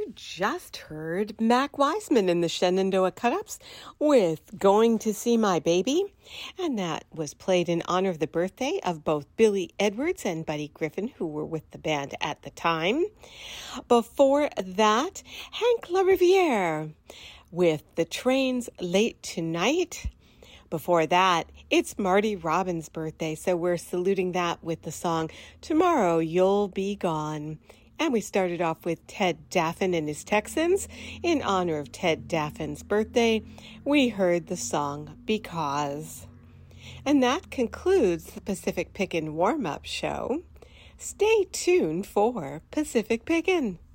just heard Mac Wiseman in the Shenandoah Cut-Ups with Going to See My Baby, and that was played in honor of the birthday of both Billy Edwards and Buddy Griffin, who were with the band at the time. Before that, Hank LaRiviere with The Train's Late Tonight. Before that, it's Marty Robbins' birthday, so we're saluting that with the song Tomorrow You'll Be Gone. And we started off with Ted Daffin and his Texans. In honor of Ted Daffin's birthday, we heard the song Because. And that concludes the Pacific Pickin' Warm-Up Show. Stay tuned for Pacific Pickin'.